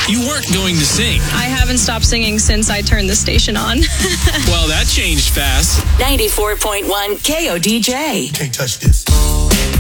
You weren't going to sing. I haven't stopped singing since I turned the station on. Well, that changed fast. 94.1 KODJ. Can't touch this.